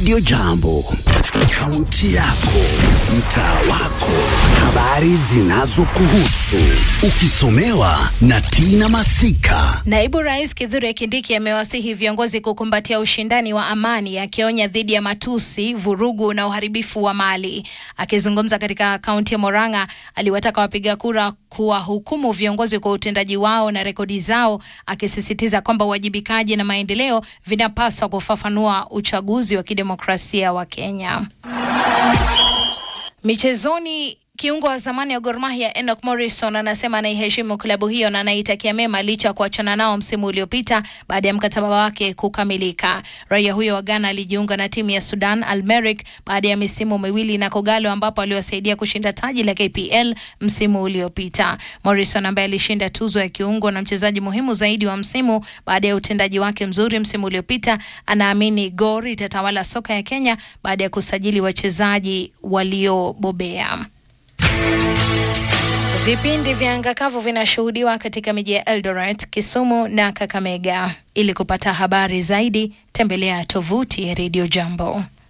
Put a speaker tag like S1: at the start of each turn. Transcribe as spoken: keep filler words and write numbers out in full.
S1: Radio Jambo, kaunti yako, mtaa wako, habari zinazokuhusu, ukisomewa na Tina Masika.
S2: Naibu Rais Kithure Kindiki amewasihi viongozi kukumbatia ushindani wa amani, akionya dhidi ya matusi, vurugu na uharibifu wa mali. Akizungumza katika kaunti ya Murang'a, aliwataka wapiga kura kuwahukumu viongozi kwa utendaji wao na rekodi zao, akisisitiza kwamba uwajibikaji na maendeleo vinapaswa kufafanua uchaguzi wa kidemokrasia wa Kenya. Michezoni, kiungo wa zamani wa Gor Mahia Enoch Morrison anasema anaiheshimu klabu hiyo na anaitakia mema licha kuachana nao msimu uliopita baada ya mkataba wake kukamilika. Raia huyo wa Ghana alijiunga na timu ya Sudan Al Merrikh baada ya misimu miwili na Kogalo, ambapo aliwasaidia kushinda taji la K P L msimu uliopita. Morrison, ambaye alishinda tuzo ya kiungo na mchezaji muhimu zaidi wa msimu baada ya utendaji wake mzuri msimu uliopita, anaamini Gor itatawala soka ya Kenya baada ya kusajili wachezaji waliobobea. Vipindi vya angakavu vinashuhudiwa katika miji ya Eldoret, Kisumu na Kakamega. Ili kupata habari zaidi, tembelea tovuti ya Radio Jambo.